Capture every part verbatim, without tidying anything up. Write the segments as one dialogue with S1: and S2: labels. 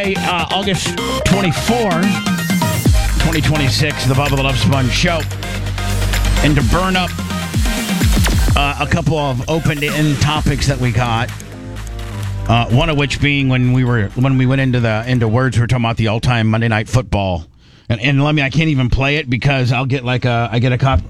S1: Uh, August twenty-fourth, twenty twenty-six, the Bubba the Love Sponge Show. And to burn up uh, a couple of open-end topics that we got, uh, one of which being when we were when we went into the into words, we were talking about the all-time Monday Night Football. And, and let me, I can't even play it because I'll get like a, I get a cop.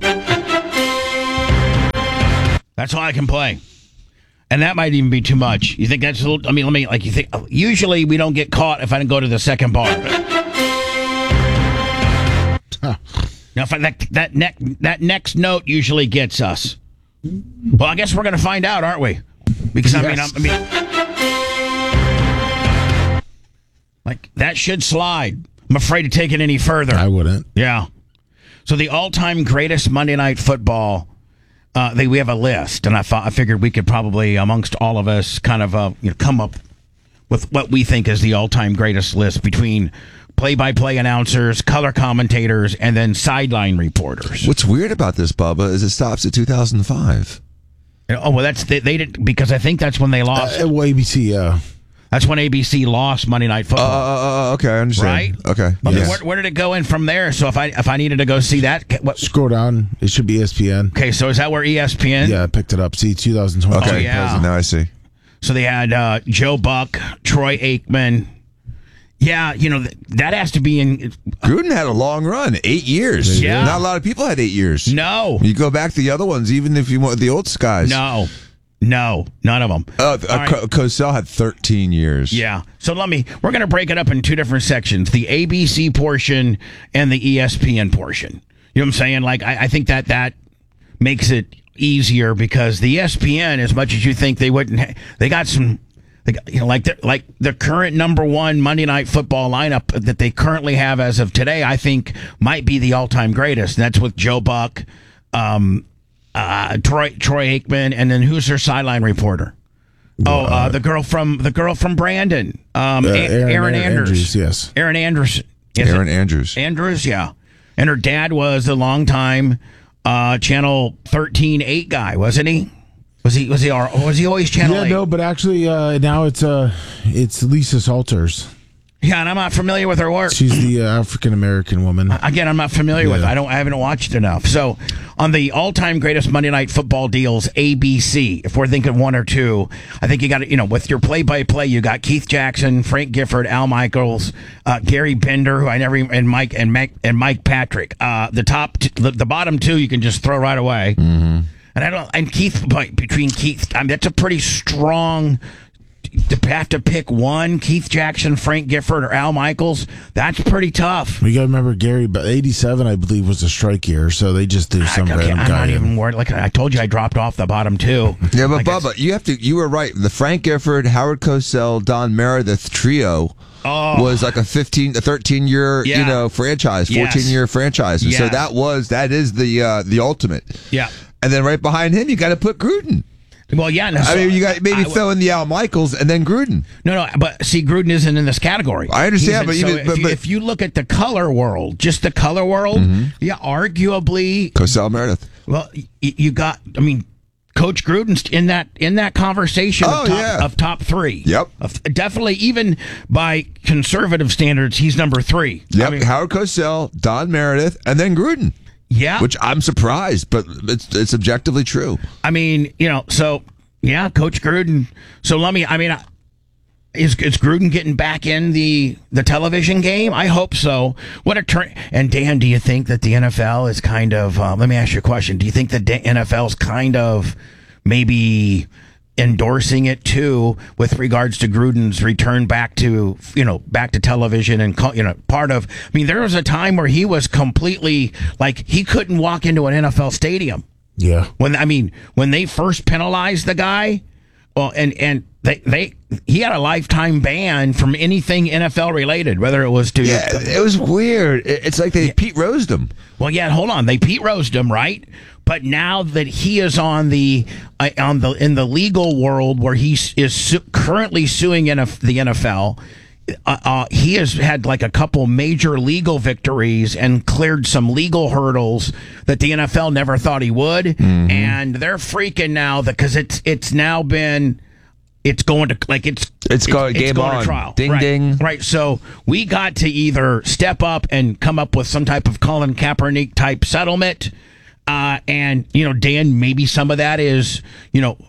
S1: That's all I can play. And that might even be too much. You think that's a little, I mean, let me, like, you think, usually we don't get caught if I don't go to the second bar. Huh. Now, if I, that, that, ne- that next note usually gets us. Well, I guess we're going to find out, aren't we? Because, I yes. mean, I'm, I mean, like, that should slide. I'm afraid to take it any further.
S2: I wouldn't.
S1: Yeah. So the all-time greatest Monday Night Football. Uh, they, we have a list, and I thought I figured we could probably, amongst all of us, kind of uh, you know, come up with what we think is the all-time greatest list between play-by-play announcers, color commentators, and then sideline reporters.
S3: What's weird about this, Bubba, is it stops at two thousand five.
S1: Oh well, that's they, they did because I think that's when they lost.
S2: Uh, well, A B C, yeah.
S1: That's when A B C lost Monday Night Football.
S3: Uh, okay, I understand.
S1: Right?
S3: Okay.
S1: I mean,
S3: yes.
S1: where, where did it go in from there? So if I if I needed to go see that, what?
S2: Scroll down. It should be E S P N.
S1: Okay, so is that where E S P N?
S2: Yeah, I picked it up. See, two thousand twenty.
S3: Okay,
S1: oh, yeah.
S3: Now I see.
S1: So they had uh, Joe Buck, Troy Aikman. Yeah, you know, that has to be in...
S3: Gruden had a long run, eight years.
S1: Yeah.
S3: Not a lot of people had eight years.
S1: No.
S3: You go back to the other ones, even if you want the old guys.
S1: No. No, none of them.
S3: Uh, uh,
S1: right.
S3: Co- Cosell had thirteen years.
S1: Yeah. So let me, we're going to break it up in two different sections, the A B C portion and the E S P N portion. You know what I'm saying? Like, I, I think that that makes it easier because the E S P N, as much as you think they wouldn't, ha- they got some, they got, you know, like the, like the current number one Monday Night Football lineup that they currently have as of today, I think might be the all-time greatest. And that's with Joe Buck, um, Uh, Troy Troy Aikman, and then who's their sideline reporter? Oh, uh, the girl from the girl from Brandon, um,
S2: uh,
S1: A-
S2: Aaron,
S1: Aaron Andrews.
S2: Andrews. Yes,
S1: Aaron Andrews. Is
S3: Aaron
S1: it?
S3: Andrews.
S1: Andrews, yeah. And her dad was a longtime uh, Channel thirteen eight guy, wasn't he? Was he? Was he? Or was he always Channel
S2: yeah,
S1: eight?
S2: no, but actually uh, now it's uh, it's Lisa Salters.
S1: Yeah, and I'm not familiar with her work.
S2: She's the uh, African American woman.
S1: Again, I'm not familiar
S2: yeah.
S1: with it. I don't. I haven't watched enough. So, on the all-time greatest Monday Night Football deals, A B C. If we're thinking one or two, I think you got to, you know, with your play-by-play, you got Keith Jackson, Frank Gifford, Al Michaels, uh, Gary Bender, who I never, and Mike and Mike and Mike Patrick. Uh, the top, t- the, the bottom two, you can just throw right away.
S3: Mm-hmm.
S1: And I don't. And Keith, between Keith, I mean, that's a pretty strong. To have to pick one, Keith Jackson, Frank Gifford, or Al Michaels, that's pretty tough.
S2: We got to remember Gary, but eighty-seven, I believe, was a strike year, so they just do some
S1: I,
S2: random
S1: I'm
S2: guy.
S1: not
S2: in.
S1: even worried. Like I told you, I dropped off the bottom two.
S3: Yeah, but
S1: like
S3: Bubba, you have to. You were right. The Frank Gifford, Howard Cosell, Don Meredith trio
S1: oh.
S3: was like a fifteen, a thirteen year,
S1: Yeah.
S3: you know, franchise, fourteen
S1: Yes.
S3: year franchise, and so
S1: Yes.
S3: that was that is the uh, the ultimate.
S1: Yeah.
S3: And then right behind him, you got to put Gruden.
S1: Well, yeah. No,
S3: I
S1: so
S3: mean, you got maybe
S1: I,
S3: throw in the Al Michaels and then Gruden.
S1: No, no, but see, Gruden isn't in this category.
S3: I understand,
S1: He's in-
S3: but
S1: so
S3: even- but-
S1: if, you,
S3: but-
S1: if you look at the color world, just the color world,
S3: Mm-hmm.
S1: yeah, arguably,
S3: Cosell, Meredith.
S1: well, y- you got. I mean, Coach Gruden's in that in that conversation
S3: Oh,
S1: of, top,
S3: yeah.
S1: of top three.
S3: Yep.
S1: Of, definitely, even by conservative standards, he's number three.
S3: Yep,
S1: I mean,
S3: Howard Cosell, Don Meredith, and then Gruden.
S1: yeah.
S3: Which I'm surprised, but it's it's objectively true.
S1: I mean, you know, so yeah, Coach Gruden. So let me. I mean, is is Gruden getting back in the the television game? I hope so. What a turn! And Dan, do you think that the N F L is kind of? Uh, let me ask you a question. Do you think that the N F L is kind of maybe endorsing it too, with regards to Gruden's return back to you know back to television and you know part of? I mean, there was a time where he was completely like he couldn't walk into an N F L stadium.
S2: Yeah.
S1: When I mean, when they first penalized the guy, well, and and they they he had a lifetime ban from anything N F L related, whether it was to
S3: Yeah, it was weird. It- It's like they
S1: Yeah.
S3: Pete Rosed him.
S1: Well, yeah, hold on, they Pete Rosed him, right? But now that he is on the uh, on the in the legal world where he is su- currently suing N F- the N F L. Uh, uh, he has had like a couple major legal victories and cleared some legal hurdles that the N F L never thought he would,
S3: Mm-hmm.
S1: and they're freaking now because it's it's now been it's going to like it's
S3: It's going- game
S1: going
S3: on.
S1: to trial.
S3: Ding,
S1: right,
S3: ding.
S1: Right. So we got to either step up and come up with some type of Colin Kaepernick type settlement, uh, and you know, Dan, maybe some of that is you know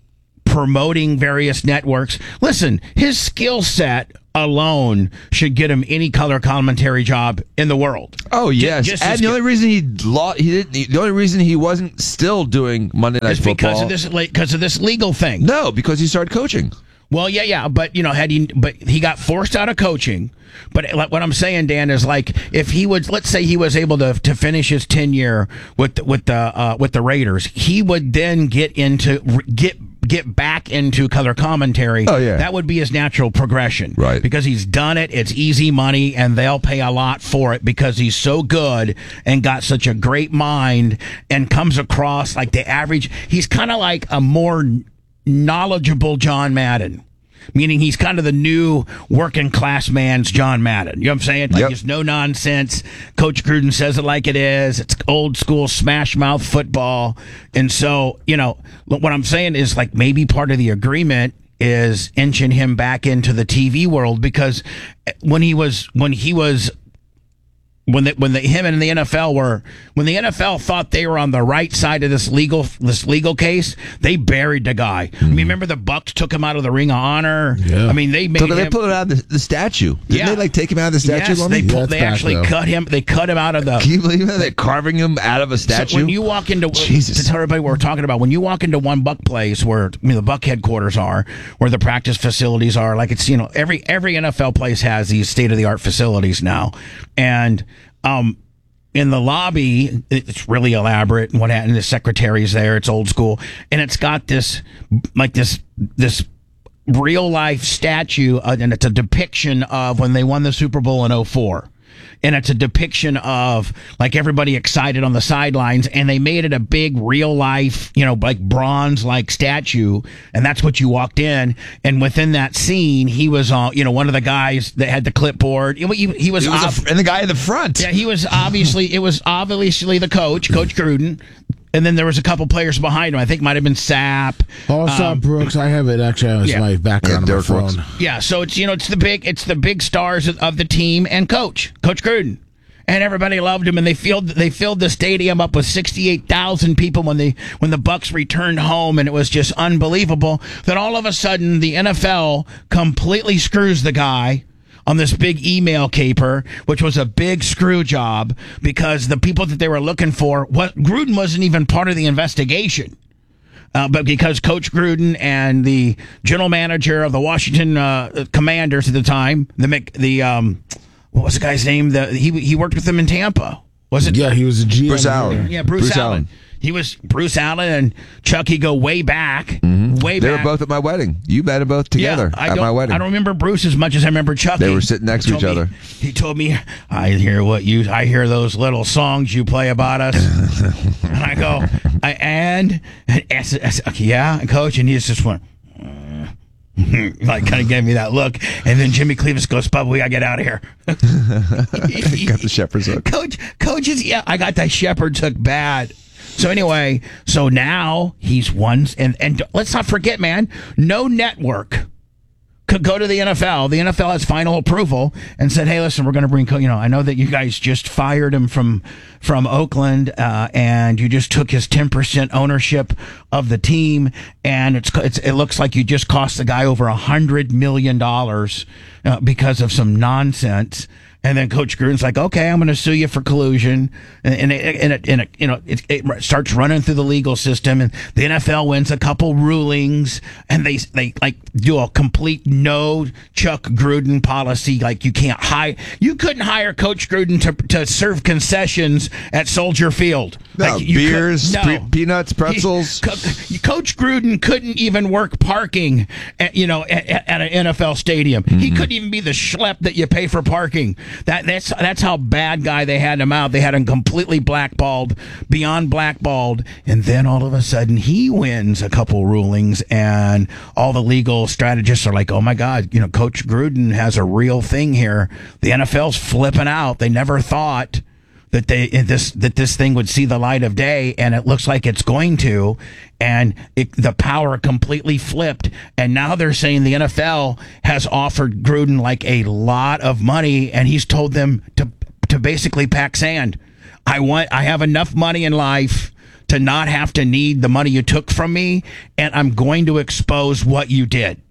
S1: promoting various networks. Listen, his skill set alone should get him any color commentary job in the world.
S3: Oh yes,
S1: just
S3: and
S1: as
S3: the
S1: good.
S3: only reason he lost, he didn't. The only reason he wasn't still doing Monday Night
S1: It's
S3: Football
S1: because of this because of this legal thing.
S3: No, because he started coaching.
S1: Well, yeah, yeah, but you know, had he, but he got forced out of coaching. But like what I'm saying, Dan, is like if he would, let's say he was able to to finish his tenure with the, with the uh, with the Raiders, he would then get into get get back into color commentary.
S3: Oh, yeah.
S1: That would be his natural progression,
S3: Right?
S1: Because he's done it. It's easy money, and they'll pay a lot for it because he's so good and got such a great mind and comes across like the average. He's kind of like a more knowledgeable John Madden, meaning he's kind of the new working class man's John Madden. You know what I'm saying? Like
S3: Yep.
S1: it's no nonsense. Coach Gruden says it like it is. It's old school smash mouth football. And so, you know, what I'm saying is like maybe part of the agreement is inching him back into the T V world because when he was when he was When the, when the him and the N F L were when the N F L thought they were on the right side of this legal this legal case, they buried the guy.
S3: Mm-hmm.
S1: I mean, remember the Bucks took him out of the Ring of Honor.
S2: Yeah.
S1: I mean, they made
S3: So
S1: him.
S3: they pulled it out of the, the statue. Didn't
S1: Yeah.
S3: they like take him out of the statue?
S1: yes,
S3: Lummy?
S1: they
S2: Yeah,
S1: pulled,
S2: it's
S1: they
S2: back,
S1: actually
S2: though.
S1: cut him. They cut him out of the.
S3: Can you believe that? They're carving him out of a statue.
S1: So when you walk into
S3: Jesus.
S1: to tell everybody what we're talking about, when you walk into one Buck place where I mean, the Buck headquarters are, where the practice facilities are, like it's you know every every N F L place has these state of the art facilities now, and um. In the lobby, it's really elaborate and what happened. The secretary's there. It's old school, and it's got this like this this real life statue, uh, and it's a depiction of when they won the Super Bowl in oh four. And it's a depiction of like everybody excited on the sidelines, and they made it a big real life, you know, like bronze like statue, and that's what you walked in. And within that scene, he was, uh, you know, one of the guys that had the clipboard. He, he, he was,
S3: It was a
S1: ob-
S3: fr- and the guy in the front.
S1: yeah, he was obviously it was obviously the coach, Coach Gruden, and then there was a couple players behind him. I think might have been Sapp.
S2: Oh, I saw Brooks. I have it actually on
S1: yeah.
S2: my background
S3: Yeah,
S2: on my
S3: Derek Brooks.
S2: phone.
S1: Yeah, so it's you know it's the big it's the big stars of, of the team and coach Coach Gruden, and everybody loved him, and they filled they filled the stadium up with sixty-eight thousand people when they when the Bucks returned home, and it was just unbelievable. Then all of a sudden the N F L completely screws the guy on this big email caper, which was a big screw job because the people that they were looking for, what Gruden wasn't even part of the investigation. Uh, but because Coach Gruden and the general manager of the Washington uh, Commanders at the time, the Mc- the um, what was the guy's name? The he he worked with them in Tampa. Was it?
S2: Yeah, he was a G M.
S3: Bruce Allen.
S1: Yeah, Bruce,
S3: Bruce
S1: Allen.
S3: Allen.
S1: He was Bruce Allen and Chucky go way back,
S3: Mm-hmm.
S1: way
S3: They
S1: back.
S3: were both at my wedding. You met them both together
S1: I
S3: at
S1: don't,
S3: my wedding.
S1: I don't remember Bruce as much as I remember Chucky.
S3: They were sitting next
S1: He
S3: to each
S1: told me-
S3: other.
S1: He told me, "I hear what you, I hear those little songs you play about us," and I go, I, "And, and I said, I said, yeah, Coach," and he just went. "Uh," like kind of gave me that look, and then Jimmy Cleavis goes, "Bubba, we gotta get out of here."
S3: Got the shepherd's hook.
S1: Coach, coaches, yeah, I got that shepherd's hook bad. So anyway, so now he's one, and and let's not forget, man, no network could go to the N F L. The N F L has final approval and said, "Hey, listen, we're going to bring, you know, I know that you guys just fired him from from Oakland, uh, and you just took his ten percent ownership of the team, and it's, it's it looks like you just cost the guy over a hundred million dollars uh, because of some nonsense." And then Coach Gruden's like, "Okay, I'm going to sue you for collusion," and and it, and it, and it you know it, it starts running through the legal system, and the N F L wins a couple rulings, and they they like do a complete no Chuck Gruden policy, like you can't hire, you couldn't hire Coach Gruden to to serve concessions at Soldier Field.
S3: No,
S1: Like, you
S3: beers,
S1: could-
S3: pre- peanuts, pretzels.
S1: He- Co- Coach Gruden couldn't even work parking, at, you know, at, at an N F L stadium.
S3: Mm-hmm.
S1: He couldn't even be the schlep that you pay for parking. That that's that's how bad guy they had him out. They had him completely blackballed, beyond blackballed, and then all of a sudden he wins a couple rulings, and all the legal strategists are like, "Oh my God, you know, Coach Gruden has a real thing here." The N F L's flipping out. They never thought that they this that this thing would see the light of day, and it looks like it's going to, and it, the power completely flipped, and now they're saying the N F L has offered Gruden like a lot of money, and he's told them to to basically pack sand. I want I have enough money in life to not have to need the money you took from me, and I'm going to expose what you did.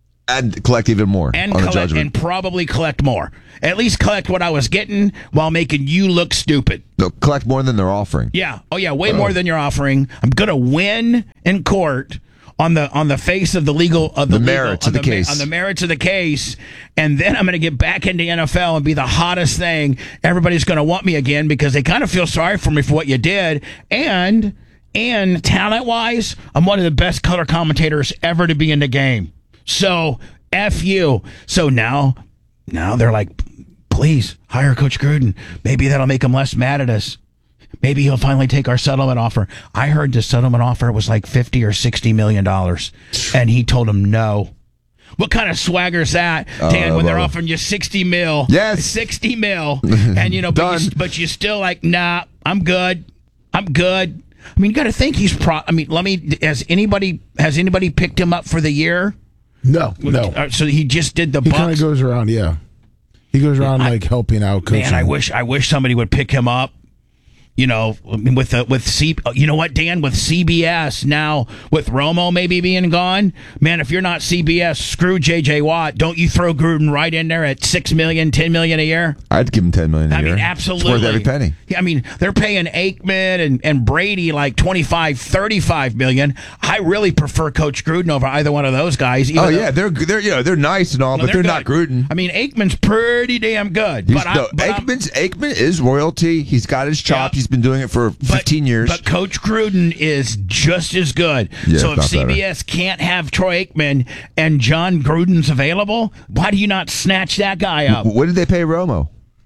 S3: And collect even more
S1: And
S3: on the
S1: collect,
S3: judgment.
S1: and probably collect more. At least collect what I was getting while making you look stupid.
S3: No, collect more than they're offering.
S1: Yeah. Oh yeah, way more than you're offering. I'm gonna win in court on the on the face of the legal of the,
S3: The
S1: legal,
S3: merits
S1: on
S3: of the case.
S1: on the merits of the case, and then I'm gonna get back into N F L and be the hottest thing. Everybody's gonna want me again because they kind of feel sorry for me for what you did, and and talent wise, I'm one of the best color commentators ever to be in the game. So F you. So now, now they're like, please hire Coach Gruden. Maybe that'll make him less mad at us. Maybe he'll finally take our settlement offer. I heard the settlement offer was like fifty or sixty million dollars, and he told him no. What kind of swagger's that, Dan?
S3: Uh,
S1: when they're
S3: well,
S1: offering you sixty mil,
S3: Yes.
S1: sixty mil, and you know, but,
S3: Done.
S1: you, but you still like, nah, I'm good, I'm good. I mean, you got to think he's pro. I mean, let me. Has anybody has anybody picked him up for the year?
S2: No, no.
S1: Uh, so he just did the
S2: He kind of
S1: Bucks.
S2: goes around, yeah. He goes around
S1: I-
S2: like helping out coaching.
S1: Man, I wish I wish somebody would pick him up. You know, with the, with C, you know what, Dan, with C B S now, with Romo maybe being gone, man, if you're not C B S, screw J J Watt. Don't you throw Gruden right in there at six million, ten million a year?
S3: I'd give him ten million a
S1: I
S3: year.
S1: mean, absolutely.
S3: It's worth every penny.
S1: Yeah, I mean, they're paying Aikman and, and Brady like twenty-five, thirty-five million. I really prefer Coach Gruden over either one of those guys. even
S3: Oh
S1: though-
S3: yeah, they're they're you know they're nice and all,
S1: No,
S3: but they're, not
S1: good.
S3: Gruden.
S1: I mean, Aikman's pretty damn good.
S3: He's,
S1: but I,
S3: no,
S1: but I'm-
S3: Aikman's Aikman is royalty. He's got his chops.
S1: Yeah.
S3: He's been doing it for
S1: But-
S3: fifteen years.
S1: But Coach Gruden is just as good.
S3: Yeah,
S1: so
S3: if
S1: if
S3: not
S1: C B S can't have Troy Aikman and John Gruden's available, why do you not snatch that guy up?
S3: What did they pay Romo?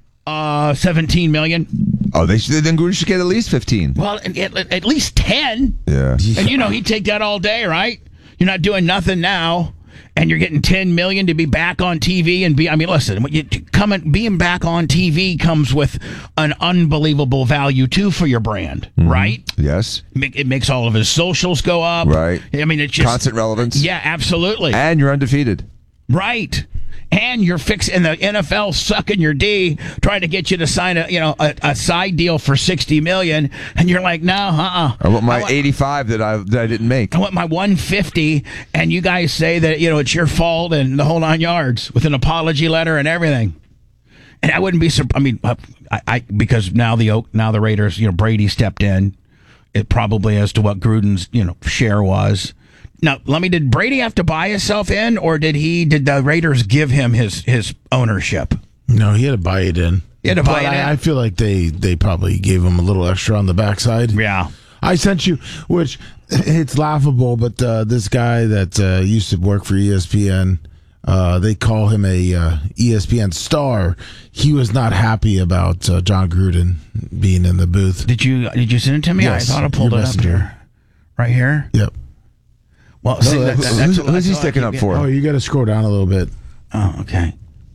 S1: Uh, seventeen million.
S3: Oh, they should, then Gruden should get at least fifteen.
S1: Well, at, at, at least ten.
S3: Yeah.
S1: And you know he'd take that all day, right? You're not doing nothing now, and you're getting ten million to be back on T V and be. I mean, listen, when you coming being back on T V comes with an unbelievable value too for your brand, right?
S3: Yes.
S1: Make- It makes all of his socials go up,
S3: Right.
S1: I mean, it's just
S3: Constant relevance.
S1: Yeah, absolutely,
S3: And you're undefeated.
S1: right. And you're fixing the N F L sucking your D, trying to get you to sign a you know a, a side deal for sixty million, and you're like, no, uh, uh
S3: I want my eighty-five that I that I didn't make.
S1: I want my one fifty, and you guys say that you know it's your fault and the whole nine yards with an apology letter and everything. And I wouldn't be surprised. I mean, uh, I, I because now the Oak, now the Raiders, you know, Brady stepped in. It probably as to what Gruden's you know share was. Now, let me. Did Brady have to buy himself in, or did he? Did the Raiders give him his his ownership?
S2: No, he had to buy it in.
S1: He had to buy
S2: But
S1: it in?
S2: I, I feel like they, they probably gave him a little extra on the backside.
S1: Yeah.
S2: I sent you, which it's laughable, but uh, this guy that uh, used to work for E S P N, uh, they call him a uh, E S P N star. He was not happy about uh, John Gruden being in the booth.
S1: Did you did you send it to me?
S2: Yes,
S1: I thought I pulled
S2: your
S1: it up
S2: messenger.
S1: here, right here.
S2: Yep.
S1: Well, see,
S2: that-
S1: that, that,
S3: Who's,
S1: that's what-
S3: who's he
S1: that's what I
S3: sticking
S1: keep
S3: up
S1: getting-
S3: for?
S2: Oh, you got to scroll down a little bit.
S1: Oh, okay.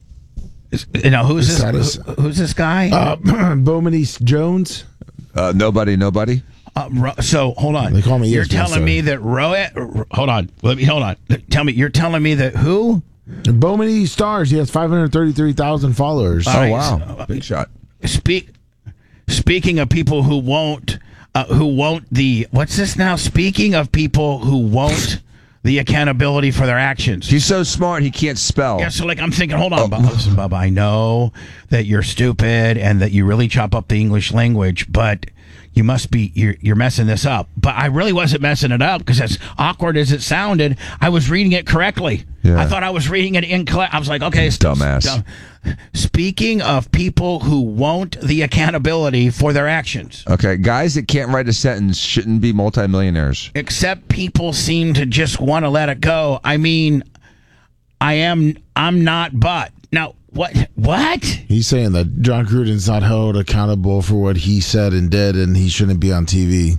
S1: Is, now, who's
S2: The
S1: this?
S2: status.
S1: Who, who's this guy?
S2: Uh, Bowman East Jones.
S3: Uh, nobody, nobody.
S1: Uh, Ro- so hold on.
S2: They call me
S1: You're
S2: E S P N,
S1: telling
S2: sorry.
S1: me that Ro- Hold on. Let me hold on. Tell me. You're telling me that who?
S2: Bowman East Stars. He has five hundred thirty-three thousand followers.
S1: All
S3: Oh
S1: right,
S3: wow,
S1: so-
S3: big shot.
S1: Speak. Speaking of people who won't, uh, who won't the what's this now? Speaking of people who won't the accountability for their actions.
S3: He's so smart he can't spell.
S1: Yeah, so like I'm thinking, hold on, Bubba. Listen, Bubba, I know that you're stupid and that you really chop up the English language, but you must be you're, you're messing this up. But I really wasn't messing it up because as awkward as it sounded, I was reading it correctly.
S3: Yeah.
S1: I thought I was reading it incorrect. I was like, okay, st-
S3: Dumbass.
S1: dumb. Speaking of people who won't the accountability for their actions.
S3: Okay, guys that can't write a sentence shouldn't be multimillionaires.
S1: Except people seem to just want to let it go. I mean, I am I'm not but. Now, what what?
S2: He's saying that John Gruden's not held accountable for what he said and did, and he shouldn't be on T V.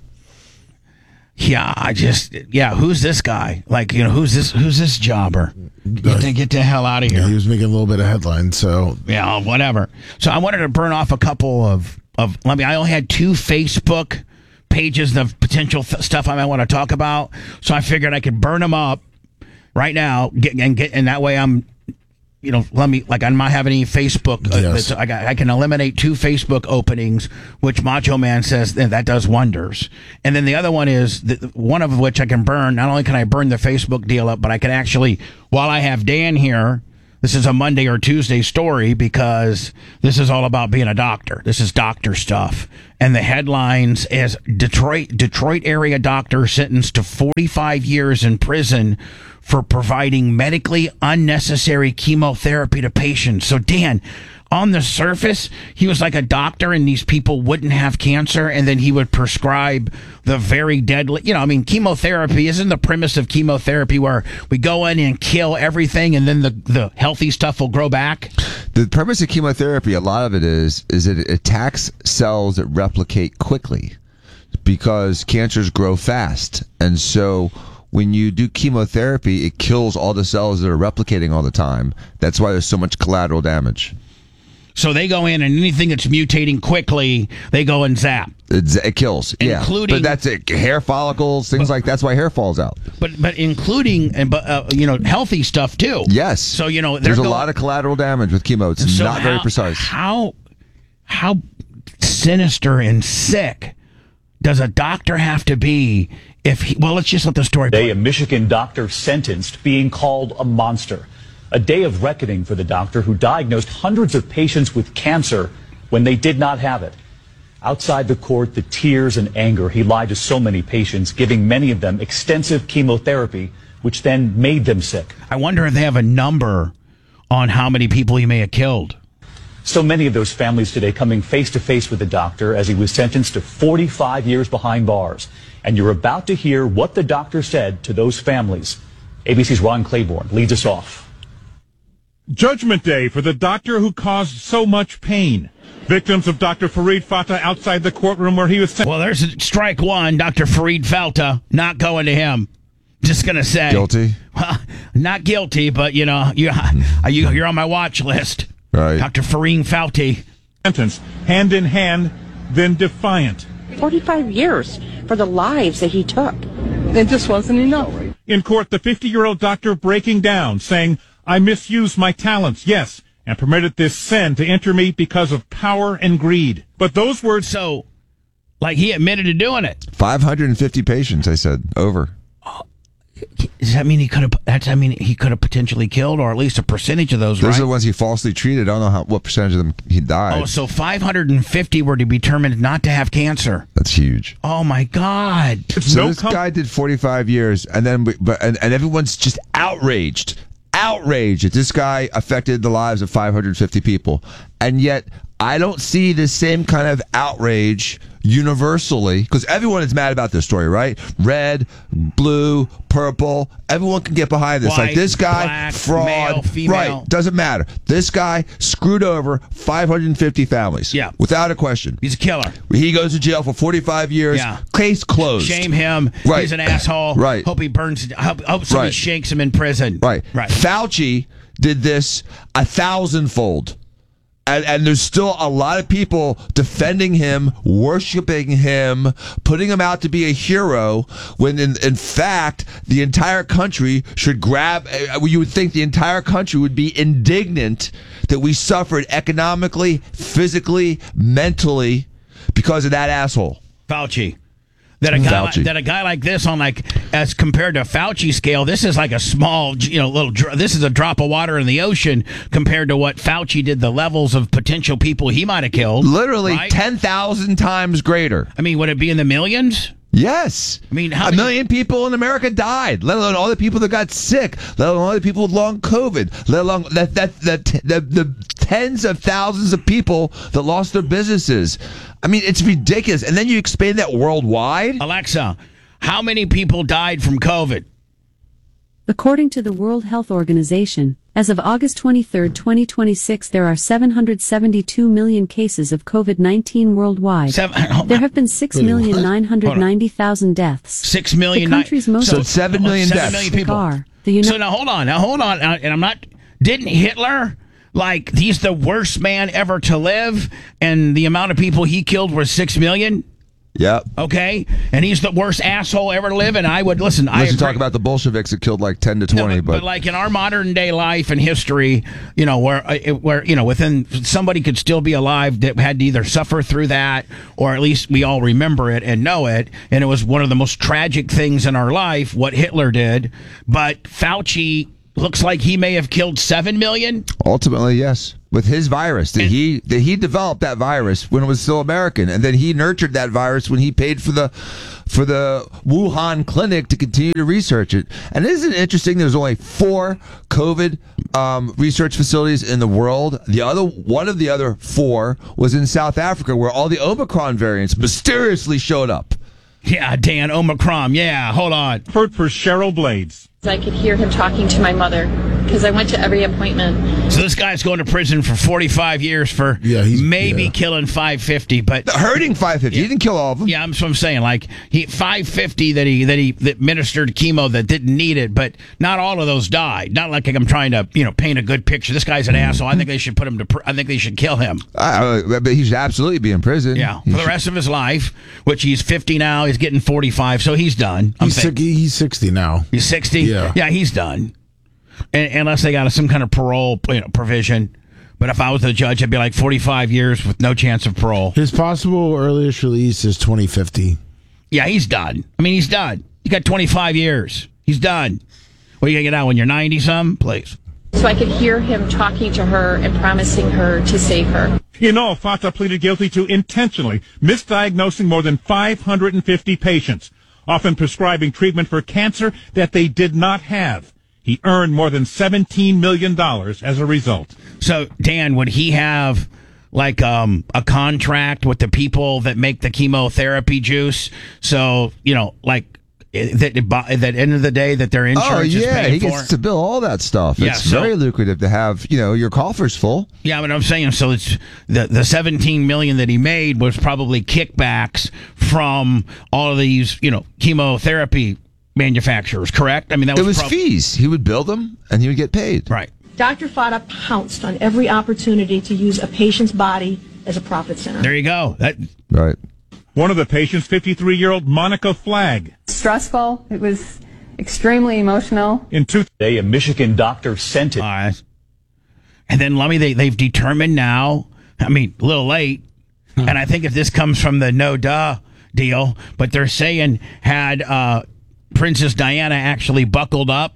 S1: Yeah, I just yeah, who's this guy? Like, you know, who's this who's this jobber? Get the, get the hell out of
S2: Yeah, he
S1: here.
S2: was making a little bit of headlines, so
S1: Yeah, whatever. So I wanted to burn off a couple of of. Let me. I only had two Facebook pages of potential th- stuff I might want to talk about, so I figured I could burn them up right now, get, and get, and that way I'm. You know, let me, like, I might have any Facebook. Uh,
S2: Yes.
S1: I, got, I can eliminate two Facebook openings, which Macho Man says that, that does wonders. And then the other one is, the, one of which I can burn. Not only can I burn the Facebook deal up, but I can actually, while I have Dan here, this is a Monday or Tuesday story because this is all about being a doctor. This is doctor stuff. And the headlines is Detroit, Detroit area doctor sentenced to forty-five years in prison for providing medically unnecessary chemotherapy to patients. So, Dan, on the surface, he was like a doctor and these people wouldn't have cancer, and then he would prescribe the very deadly, you know, I mean, chemotherapy, isn't the premise of chemotherapy where we go in and kill everything and then the, the healthy stuff will grow back?
S3: The purpose of chemotherapy, a lot of it is, is that it attacks cells that replicate quickly because cancers grow fast. And so when you do chemotherapy, it kills all the cells that are replicating all the time. That's why there's so much collateral damage.
S1: So they go in and anything that's mutating quickly, they go and zap.
S3: It, it kills,
S1: Including-
S3: yeah. But that's it. Hair follicles, things like that's why hair falls out.
S1: But but including and but uh, you know, healthy stuff too.
S3: Yes.
S1: So you know,
S3: there's a
S1: go-
S3: lot of collateral damage with chemo. It's
S1: So
S3: not very
S1: how-
S3: precise.
S1: How how sinister and sick does a doctor have to be if he, well, let's just let the story
S4: Today,
S1: play.
S4: a Michigan doctor sentenced, being called a monster. A day of reckoning for the doctor who diagnosed hundreds of patients with cancer when they did not have it. Outside the court, the tears and anger. He lied to so many patients, giving many of them extensive chemotherapy, which then made them sick.
S1: I wonder if they have a number on how many people he may have killed.
S4: So many of those families today coming face to face with the doctor as he was sentenced to forty-five years behind bars. And you're about to hear what the doctor said to those families. A B C's Ron Claiborne leads us off.
S5: Judgment Day for the doctor who caused so much pain. Victims of Doctor Farid Fatah outside the courtroom where he was sentenced.
S1: Well, there's strike one, Doctor Farid Falta, not going to him. Just going to say.
S3: Guilty?
S1: Well, not guilty, but, you know, you, you, you're on my watch list.
S3: Right.
S1: Doctor Farid Falti.
S5: Sentence, hand in hand, then defiant.
S6: forty-five years for the lives that he took.
S7: It just wasn't enough.
S5: In court, the fifty-year-old doctor breaking down, saying, I misused my talents, yes, and permitted this sin to enter me because of power and greed. But those words...
S1: So, like, he admitted to doing it.
S3: five hundred fifty patients, I said, over.
S1: Does that mean he could have? That's I mean he could have potentially killed, or at least a percentage of those.
S3: Those
S1: right?
S3: are the ones he falsely treated. I don't know how, what percentage of them he died.
S1: Oh, so five hundred fifty were to be determined not to have cancer.
S3: That's huge.
S1: Oh my God!
S5: It's
S3: So
S5: no
S3: this
S5: com-
S3: guy did forty-five years, and then we, but and, and everyone's just outraged, outraged that this guy affected the lives of five hundred fifty people, and yet I don't see the same kind of outrage universally, because everyone is mad about this story, right? Red, blue, purple, everyone can get behind this.
S1: White,
S3: like this guy,
S1: black,
S3: fraud,
S1: male, female.
S3: right? Doesn't matter. This guy screwed over five hundred fifty families,
S1: Yeah.
S3: without a question.
S1: He's a killer.
S3: He goes to jail for forty-five years.
S1: Yeah.
S3: Case closed.
S1: Shame him.
S3: Right.
S1: He's an asshole.
S3: Right.
S1: Hope he burns. Hope, hope somebody
S3: Right.
S1: shanks him in prison.
S3: Right.
S1: Right.
S3: Fauci did this a thousandfold. And, and there's still a lot of people defending him, worshiping him, putting him out to be a hero, when in, in fact, the entire country should grab, uh, you would think the entire country would be indignant that we suffered economically, physically, mentally because of that asshole.
S1: Fauci. That a guy
S3: Fauci.
S1: like, that a guy like this on like as compared to Fauci scale, this is like a small, you know, little. dr- This is a drop of water in the ocean compared to what Fauci did. The levels of potential people he might have killed.
S3: Literally
S1: right?
S3: ten thousand times greater.
S1: I mean, would it be in the millions?
S3: Yes.
S1: I mean, how
S3: a
S1: many-
S3: million people in America died, let alone all the people that got sick, let alone all the people with long COVID, let alone that that that the, the tens of thousands of people that lost their businesses. I mean, it's ridiculous. And then you expand that worldwide.
S1: Alexa, how many people died from COVID?
S8: According to the World Health Organization, as of August twenty-third, twenty twenty-six, there are seven hundred seventy-two million cases of COVID nineteen worldwide.
S1: Seven,
S8: There have been six million nine hundred ninety thousand deaths.
S1: Six million.
S8: The country's most
S3: So it's seven million
S1: seven
S3: deaths.
S1: million people.
S8: Are the Uni-
S1: So now hold on. Now hold on. Uh, And I'm not. Didn't Hitler Like, he's the worst man ever to live, and the amount of people he killed was six million?
S3: Yep.
S1: Okay? And he's the worst asshole ever to live, and I would, listen,
S3: Unless
S1: I
S3: you
S1: agree.
S3: talk about the Bolsheviks that killed like ten to
S1: No,
S3: twenty,
S1: but,
S3: but,
S1: but like in our modern day life and history, you know, where uh, it- where you know, within somebody could still be alive that had to either suffer through that, or at least we all remember it and know it, and it was one of the most tragic things in our life what Hitler did. But Fauci looks like he may have killed seven million.
S3: ultimately, yes. With his virus, that
S1: And-
S3: he that he developed that virus when it was still American, and then he nurtured that virus when he paid for the for the Wuhan clinic to continue to research it. And isn't it interesting? There's only four COVID um, research facilities in the world. The other one of the other four was in South Africa, where all the Omicron variants mysteriously showed up.
S1: Yeah, Dan Omicron. Yeah, hold on.
S5: For, for Cheryl Blades.
S6: I could hear him talking to my mother because I went to every appointment.
S1: So this guy's going to prison for forty-five years for
S2: Yeah, he's-
S1: maybe
S2: yeah.
S1: killing five fifty, but
S3: Hurting five fifty. He didn't kill all of them.
S1: yeah, that's what I'm saying. Like he five fifty that he that he that administered chemo that didn't need it, but not all of those died. Not like I'm trying to you know paint a good picture. This guy's an asshole. I think they should put him to. Pr- I think they should kill him.
S3: Uh, but he should absolutely be in prison.
S1: Yeah,
S3: He
S1: for the
S3: should-
S1: rest of his life, which he's fifty now. He's getting forty-five, so he's done. I'm
S2: He's,
S1: think-
S2: sick, he's sixty now.
S1: He's sixty.
S2: Yeah.
S1: yeah, he's done. And, unless they got some kind of parole you know, provision. But if I was the judge, I'd be like forty-five years with no chance of parole.
S2: His possible earliest release is twenty fifty.
S1: Yeah, he's done. I mean, he's done. You got twenty-five years. He's done. What are you going to get out when you're ninety some? Please.
S6: So I could hear him talking to her and promising her to save her.
S5: In all, Fata pleaded guilty to intentionally misdiagnosing more than five hundred fifty patients, often prescribing treatment for cancer that they did not have. He earned more than seventeen million dollars as a result.
S1: So, Dan, would he have like um, a contract with the people that make the chemotherapy juice? So, you know, like eh, that at the end of the day that their insurance
S3: Oh
S1: is
S3: yeah,
S1: paying
S3: he
S1: for?
S3: gets to bill all that stuff.
S1: Yeah,
S3: it's
S1: so-
S3: very lucrative to have, you know, your coffers full.
S1: Yeah, but I'm saying so. It's the the seventeen million that he made was probably kickbacks from all of these, you know, chemotherapy manufacturers. Correct? I mean, that was
S3: It was
S1: prob-
S3: fees. He would bill them, and he would get paid.
S1: right.
S9: Doctor Fata pounced on every opportunity to use a patient's body as a profit center.
S1: There you go. That
S3: Right.
S5: One of the patients, fifty-three-year-old Monica Flagg.
S7: Stressful. It was extremely emotional.
S5: In two
S4: Today, a Michigan doctor sentenced.
S1: all right. And then let me. They they've determined now. I mean, a little late. And I think if this comes from the no duh deal, but they're saying had uh, Princess Diana actually buckled up,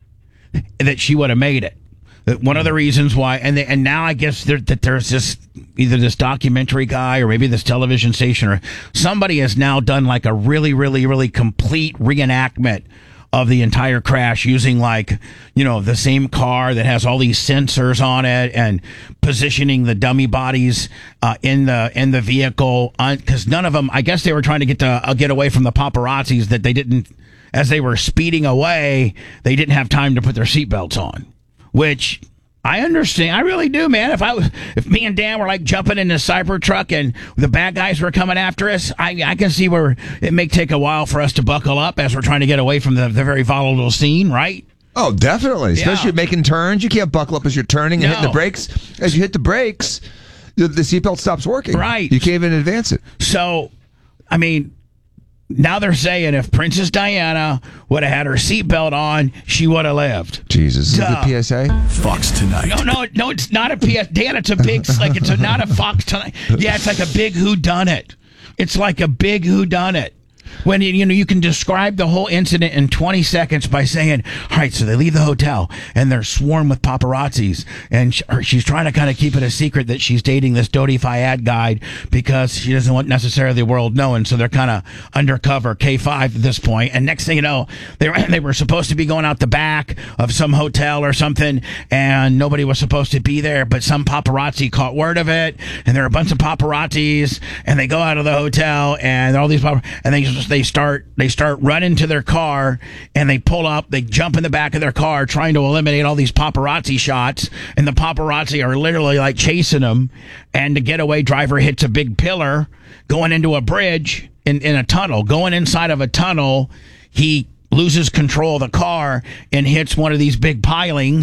S1: that she would have made it. That one of the reasons why, and they, and now I guess there, that there's this either this documentary guy or maybe this television station or somebody has now done like a really, really, really complete reenactment of the entire crash using like, you know, the same car that has all these sensors on it and positioning the dummy bodies uh, in the in the vehicle because none of them, I guess they were trying to get to uh, get away from the paparazzis that they didn't, as they were speeding away, they didn't have time to put their seatbelts on, which I understand. I really do, man. If I was, if me and Dan were like jumping in the Cybertruck and the bad guys were coming after us, I, I can see where it may take a while for us to buckle up as we're trying to get away from the, the very volatile scene, right?
S3: Oh, definitely. Especially
S1: Yeah.
S3: making turns. You can't buckle up as you're turning and hitting
S1: No.
S3: the brakes. As you hit the brakes, the, the seatbelt stops working.
S1: Right.
S3: You can't even advance it.
S1: So, I mean, now they're saying if Princess Diana would have had her seatbelt on, she would have lived.
S3: Jesus. Is it
S1: Duh.
S3: the P S A?
S10: Fox Tonight.
S1: No, no, no, it's not a P S. Dan, it's a big, like, it's a, not a Fox Tonight. Yeah, it's like a big whodunit. It's like a big whodunit. When, you, you know, you can describe the whole incident in twenty seconds by saying, all right, so they leave the hotel and they're swarmed with paparazzis. And sh- or she's trying to kind of keep it a secret that she's dating this Dodi Fayad guy because she doesn't want necessarily the world knowing. So they're kind of undercover K five at this point. And next thing you know, they were, they were supposed to be going out the back of some hotel or something and nobody was supposed to be there. But some paparazzi caught word of it. And there are a bunch of paparazzis and they go out of the hotel and all these papar- and they just, they start they start running to their car and they pull up, they jump in the back of their car trying to eliminate all these paparazzi shots, and the paparazzi are literally like chasing them, and the getaway driver hits a big pillar going into a bridge in, in a tunnel. Going inside of a tunnel, he loses control of the car and hits one of these big pilings.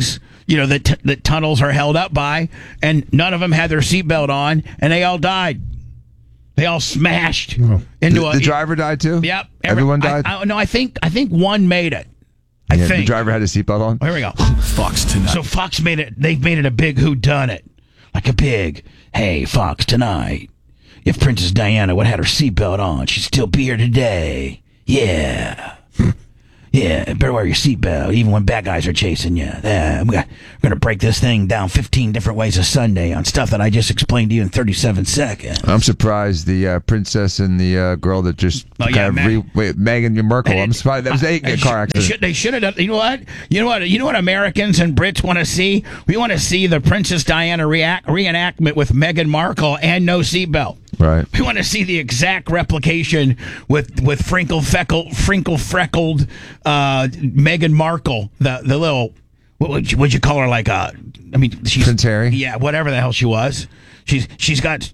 S1: you know, that, t- that tunnels are held up by, and none of them had their seatbelt on, and they all died. They all smashed
S2: Oh.
S1: into
S3: The,
S1: a...
S3: the driver died too?
S1: Yep.
S3: Everyone died?
S1: I, I, no, I think I think one made it. I
S3: Yeah,
S1: think.
S3: the driver had his seatbelt on?
S1: Oh, here we go.
S10: Fox Tonight.
S1: So Fox made it, they've made it a big whodunit. Like a big, hey, Fox Tonight. If Princess Diana would have had her seatbelt on, she'd still be here today. Yeah. Yeah, better wear your seatbelt, even when bad guys are chasing you. Uh, we got, we're going to break this thing down fifteen different ways a Sunday on stuff that I just explained to you in thirty-seven seconds.
S3: I'm surprised the uh, princess and the uh, girl that just
S1: Oh,
S3: kind
S1: yeah,
S3: of
S1: Meg-
S3: re- wait, Meghan Markle.
S1: And
S3: I'm
S1: it-
S3: surprised that was a,
S1: I-
S3: a
S1: I
S3: car
S1: should- They
S3: accident.
S1: should, they should have done. You know what? You know what? You know what? Americans and Brits want to see. We want to see the Princess Diana react, reenactment with Meghan Markle and no seatbelt.
S3: Right.
S1: We want to see the exact replication with with frinkle feckle frinkle freckled uh, Meghan Markle, the the little what would you, would you call her, like a I mean she's
S3: Prince Harry?
S1: Yeah, whatever the hell she was. She's she's got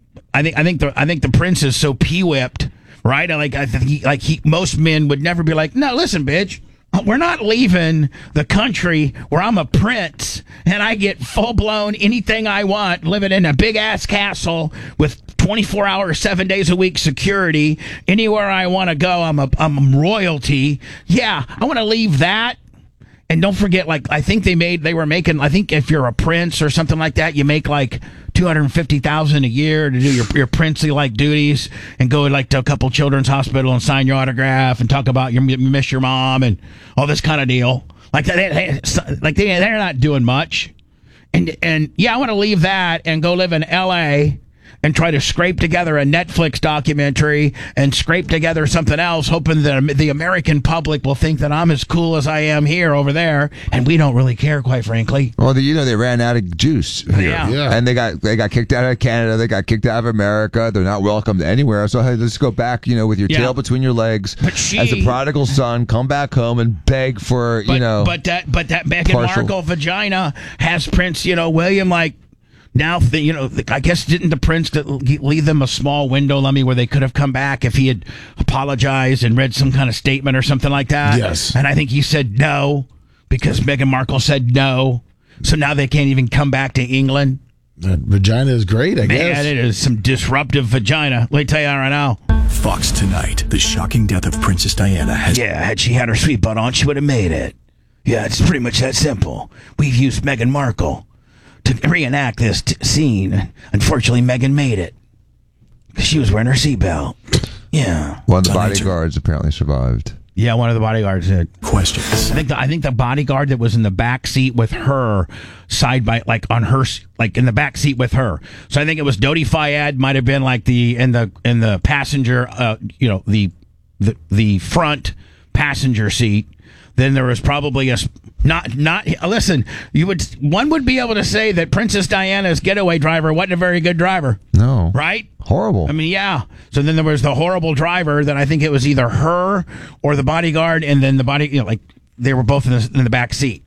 S1: I think I think the I think the prince is so pee whipped, right? Like I think he, like he most men would never be like, no, listen, bitch. We're not leaving the country where I'm a prince and I get full blown anything I want, living in a big ass castle with twenty-four hours, seven days a week security. Anywhere I want to go, I'm a I'm royalty. Yeah, I want to leave that. And don't forget, like, I think they made, they were making, I think if you're a prince or something like that, you make like two hundred fifty thousand dollars a year to do your, your princely like duties and go like to a couple children's hospital and sign your autograph and talk about your, you miss your mom and all this kind of deal. Like they, they like they, they're not doing much. And, and yeah, I want to leave that and go live in L A and try to scrape together a Netflix documentary and scrape together something else, hoping that the American public will think that I'm as cool as I am here over there, and we don't really care, quite frankly.
S3: Well, the, you know, they ran out of juice here.
S1: Yeah.
S2: Yeah.
S3: And they got they got kicked out of Canada. They got kicked out of America. They're not welcomed anywhere. So, hey, let's go back, you know, with your
S1: Yeah.
S3: tail between your legs.
S1: But she-
S3: as a prodigal son, come back home and beg for,
S1: But,
S3: you know.
S1: but that but that Meghan
S3: partial-
S1: Markle vagina has Prince, you know, William, like, now, the, you know, I guess didn't the prince leave them a small window, Lummy, where they could have come back if he had apologized and read some kind of statement or something like that?
S2: Yes.
S1: And I think he said no because Meghan Markle said no. So now they can't even come back to England.
S2: That vagina is great, I
S1: Man,
S2: guess.
S1: it is some disruptive vagina. Let me tell you right now.
S10: Fox Tonight. The shocking death of Princess Diana has.
S1: Yeah, had she had her sweet butt on, she would have made it. Yeah, it's pretty much that simple. We've used Meghan Markle to reenact this t- scene. Unfortunately, Meghan made it because she was wearing her seatbelt. Yeah.
S3: One of the
S10: Unanswered.
S3: bodyguards apparently survived.
S1: Yeah, one of the bodyguards did.
S10: Questions.
S1: I think the, I think the bodyguard that was in the back seat with her, side by like on her s- like in the back seat with her. So I think it was Dodi Fayed might have been like the in the in the passenger, uh, you know, the the the front passenger seat. Then there was probably a s- not not listen. You would one would be able to say that Princess Diana's getaway driver wasn't a very good driver,
S3: No.
S1: right?
S3: Horrible.
S1: I mean, yeah. So then there was the horrible driver that I think it was either her or the bodyguard, and then the body, you know, like they were both in the in the back seat.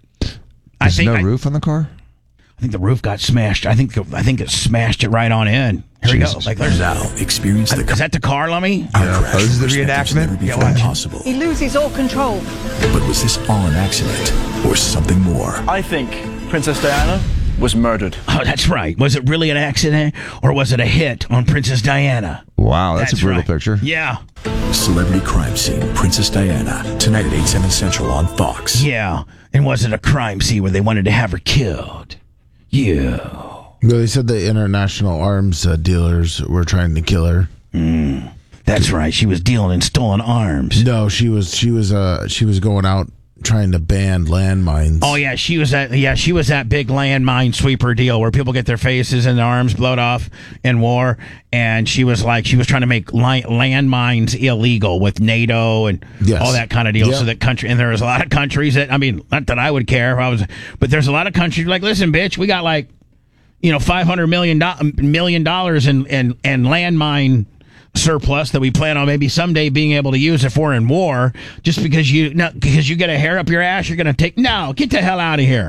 S1: I
S3: There's
S1: think
S3: no
S1: I,
S3: roof on the car?
S1: I think the roof got smashed. I think I think it smashed it right on in. Here we go.
S3: Jesus.
S1: Like there's
S10: Now, experience the
S1: is that the car, Lummy?
S10: car
S3: Yeah.
S10: crash.
S3: Oh, this is the
S10: perspectives
S3: reenactment?
S10: never
S1: Yeah,
S10: before
S1: watch.
S10: possible.
S11: He loses all control.
S10: But was this all an accident or something more?
S12: I think Princess Diana was murdered.
S1: Oh, that's right. Was it really an accident or was it a hit on Princess Diana?
S3: Wow, that's, a brutal
S1: right.
S3: picture.
S1: Yeah,
S10: Celebrity crime scene. Princess Diana. Tonight at eight, seven Central on Fox.
S1: yeah. And was it a crime scene where they wanted to have her killed? Yeah.
S2: No, they said the international arms uh, dealers were trying to kill her.
S1: Mm, that's right. She was dealing in stolen arms.
S2: No, she was she was uh she was going out trying to ban landmines.
S1: Oh yeah, she was that. Yeah, she was that big landmine sweeper deal where people get their faces and their arms blown off in war. And she was like, she was trying to make li- landmines illegal with NATO and
S2: Yes.
S1: all that kind of deal.
S2: Yep.
S1: So that country, and there was a lot of countries that, I mean, not that I would care if I was, but there's a lot of countries like, listen, bitch, we got like, you know, five hundred million do- million dollars in in and landmine surplus that we plan on maybe someday being able to use if we're in war. Just because you no, because you get a hair up your ass, you're going to take no, get the hell out of here.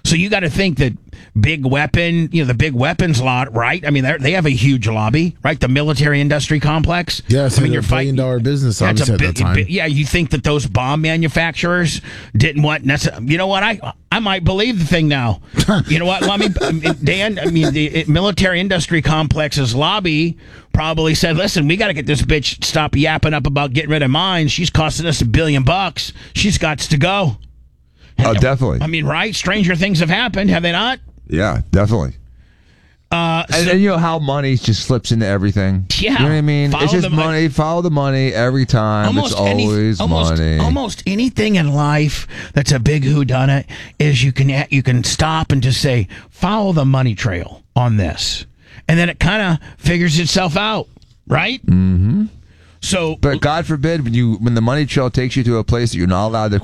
S1: So you got to think that big weapon, you know, the big weapons lot, right? I mean, they have a huge lobby, right? The military industry complex.
S2: Yes,
S1: I mean,
S2: you're a billion dollar business
S1: Yeah, it's a
S2: obviously at that
S1: bi-
S2: time.
S1: bi- yeah, you think that those bomb manufacturers didn't want necessarily, you know what? I I might believe the thing now. You know what? Well, I mean, I mean, Dan, I mean, the it- military industry complex's lobby probably said, listen, we got to get this bitch to stop yapping up about getting rid of mines. She's costing us a billion bucks. She's got to go.
S3: Oh, definitely.
S1: I mean, right? Stranger things have happened, have they not?
S3: Yeah, definitely.
S1: Uh,
S3: and,
S1: so-
S3: and you know how money just slips into everything.
S1: Yeah.
S3: You know what I mean?
S1: Follow
S3: It's just
S1: the mon-
S3: money. Follow the money every time. it's
S1: any-
S3: always
S1: almost,
S3: money.
S1: almost anything in life that's a big whodunit is you can you can stop and just say follow the money trail on this, and then it kind of figures itself out, right?
S3: Mm-hmm.
S1: So,
S3: but God forbid when you when the money trail takes you to a place that you're not allowed to